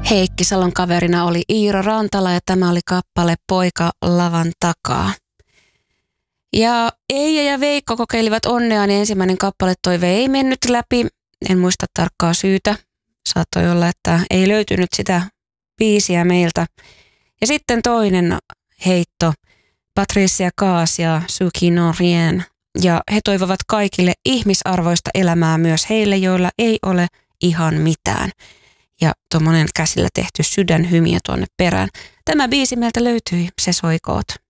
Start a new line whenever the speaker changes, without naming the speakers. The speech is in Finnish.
Heikki Salon kaverina oli Iiro Rantala ja tämä oli kappale Poika lavan takaa. Ja Eija ja Veikko kokeilivat onnea, niin ensimmäinen kappaletoive ei mennyt läpi. En muista tarkkaa syytä. Saattoi olla, että ei löytynyt sitä biisiä meiltä. Ja sitten toinen heitto, Patricia Kaas ja Suki Norien. Ja he toivovat kaikille ihmisarvoista elämää myös heille, joilla ei ole ihan mitään. Ja tuommoinen käsillä tehty sydänhymiö tuonne perään. Tämä biisi meiltä löytyi, se soikoot.